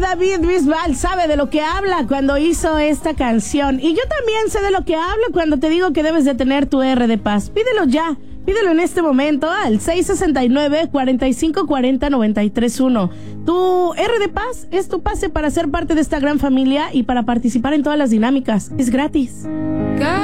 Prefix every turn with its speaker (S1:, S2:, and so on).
S1: David Bisbal sabe de lo que habla cuando hizo esta canción. Y yo también sé de lo que hablo cuando te digo que debes de tener tu R de paz. Pídelo ya. Pídelo en este momento al 669-4540-931. Tu R de paz es tu pase para ser parte de esta gran familia y para participar en todas las dinámicas. Es gratis.